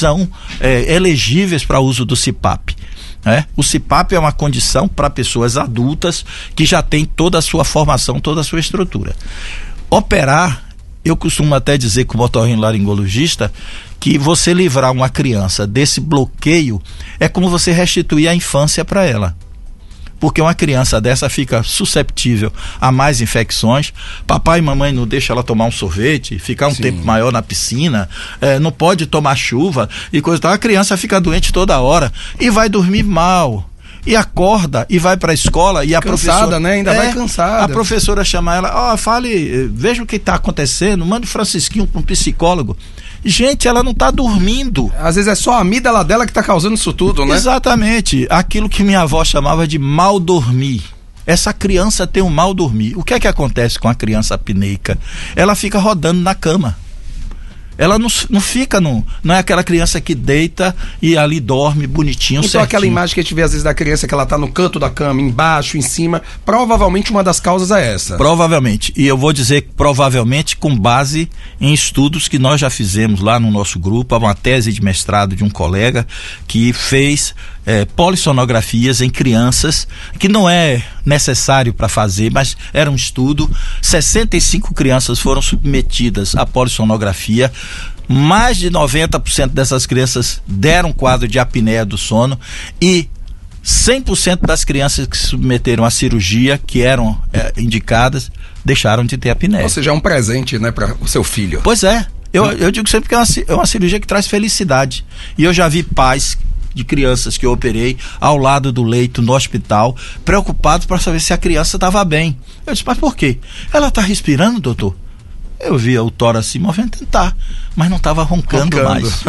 são elegíveis para uso do CPAP. O CPAP é uma condição para pessoas adultas que já têm toda a sua formação, toda a sua estrutura. Operar, eu costumo até dizer como otorrinolaringologista, que você livrar uma criança desse bloqueio é como você restituir a infância para ela. Porque uma criança dessa fica susceptível a mais infecções. Papai e mamãe não deixam ela tomar um sorvete, ficar um tempo maior na piscina, não pode tomar chuva e coisa e tal. A criança fica doente toda hora e vai dormir mal. E acorda e vai para a escola e a professora, né? Ainda vai cansada. A professora chama ela, veja o que está acontecendo, manda o Francisquinho para um psicólogo. Gente, ela não está dormindo. Às vezes é só a amígdala dela que está causando isso tudo, né? Exatamente. Aquilo que minha avó chamava de mal dormir. Essa criança tem um mal dormir. O que é que acontece com a criança apneica? Ela fica rodando na cama. Ela não fica, não é aquela criança que deita e ali dorme bonitinho, então certinho. Aquela imagem que a gente vê às vezes da criança que ela tá no canto da cama, embaixo, em cima, provavelmente uma das causas é essa. Provavelmente, e eu vou dizer provavelmente com base em estudos que nós já fizemos lá no nosso grupo, uma tese de mestrado de um colega que fez polissonografias em crianças, que não é necessário para fazer, mas era um estudo. 65 crianças foram submetidas à polissonografia. Mais de 90% dessas crianças deram quadro de apneia do sono e 100% das crianças que se submeteram à cirurgia, que eram indicadas, deixaram de ter apneia. Ou seja, é um presente, né, para o seu filho. Pois é. Eu digo sempre que é uma cirurgia que traz felicidade. E eu já vi pais de crianças que eu operei ao lado do leito no hospital, preocupados para saber se a criança estava bem. Eu disse, mas por quê? Ela está respirando, doutor? Eu via o tórax se movimentar, mas não estava roncando mais.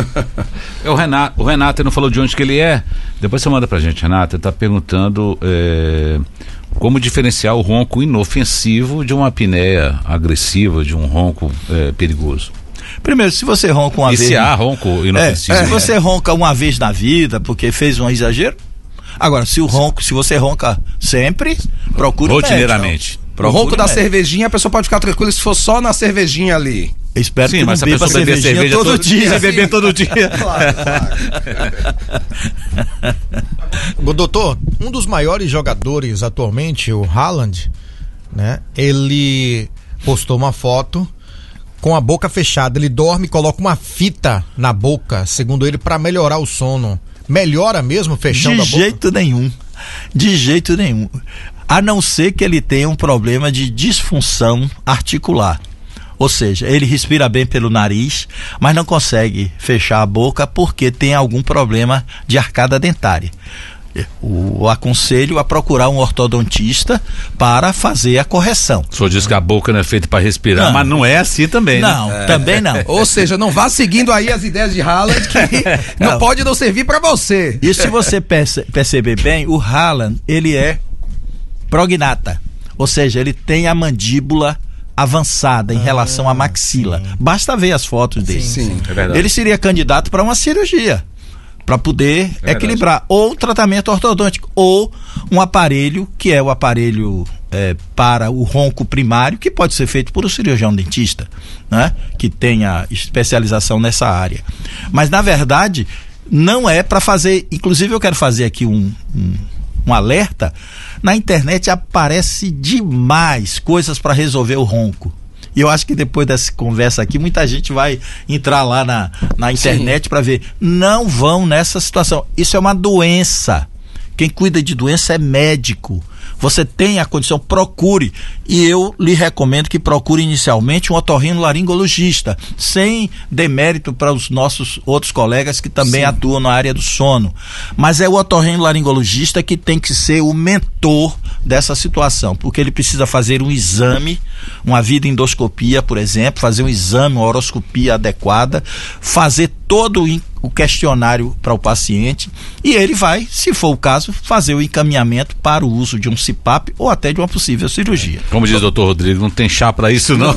O Renato, ele não falou de onde que ele é? Depois você manda pra gente, Renato. Ele está perguntando como diferenciar o ronco inofensivo de uma apneia agressiva, de um ronco perigoso. Primeiro, se você ronca uma vez... se há ronco inofensivo. Se você ronca uma vez na vida, porque fez um exagero... Agora, se você ronca sempre, procure rotineiramente. O ronco da cervejinha, a pessoa pode ficar tranquila se for só na cervejinha ali. Eu espero que mas não a pessoa beber cerveja todo dia. Se beber todo dia. Claro. Doutor, um dos maiores jogadores atualmente, o Haaland, né? Ele postou uma foto com a boca fechada. Ele dorme e coloca uma fita na boca, segundo ele, para melhorar o sono. Melhora mesmo fechando a boca? De jeito nenhum. A não ser que ele tenha um problema de disfunção articular. Ou seja, ele respira bem pelo nariz, mas não consegue fechar a boca porque tem algum problema de arcada dentária. O aconselho a procurar um ortodontista para fazer a correção. O senhor diz que a boca não é feita para respirar, mas não é assim também, não, né? Também não. Ou seja, não vá seguindo aí as ideias de Haaland que não pode não servir para você. E se você perceber bem, o Haaland, ele é prognata, ou seja, ele tem a mandíbula avançada em relação à maxila. Sim. Basta ver as fotos dele. Sim, é verdade. Ele seria candidato para uma cirurgia, para poder equilibrar, ou tratamento ortodôntico, ou um aparelho, que é o aparelho para o ronco primário, que pode ser feito por um cirurgião dentista, né? Que tenha especialização nessa área. Mas, na verdade, não é para fazer. Inclusive, eu quero fazer aqui um alerta. Na internet aparece demais coisas para resolver o ronco. E eu acho que depois dessa conversa aqui, muita gente vai entrar lá na internet para ver. Não vão nessa situação. Isso é uma doença. Quem cuida de doença é médico. Você tem a condição, procure. E eu lhe recomendo que procure inicialmente um otorrinolaringologista, sem demérito para os nossos outros colegas que também atuam na área do sono. Mas é o otorrinolaringologista que tem que ser o mentor dessa situação, porque ele precisa fazer um exame, uma videoendoscopia, por exemplo, fazer um exame, uma horoscopia adequada, fazer todo o questionário para o paciente e ele vai, se for o caso, fazer o encaminhamento para o uso de um CPAP ou até de uma possível cirurgia. Como diz o doutor Rodrigo, não tem chá para isso não?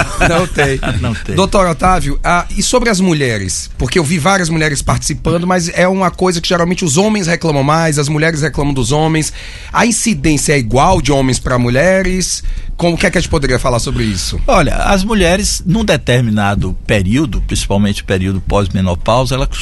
Não tem. Doutor Otávio, e sobre as mulheres? Porque eu vi várias mulheres participando, mas é uma coisa que geralmente os homens reclamam mais, as mulheres reclamam dos homens. A incidência é igual de homens para mulheres? O que é que a gente poderia falar sobre isso? Olha, as mulheres, num determinado período, principalmente o período pós-menopausa, elas